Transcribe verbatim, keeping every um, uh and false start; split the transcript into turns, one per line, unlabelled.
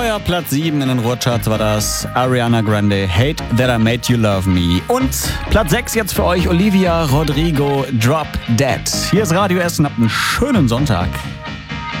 Neuer Platz sieben in den Ruhrcharts war das. Ariana Grande, Hate That I Made You Love Me. Und Platz sechs jetzt für euch, Olivia Rodrigo, Drop Dead. Hier ist Radio Essen, habt einen schönen Sonntag.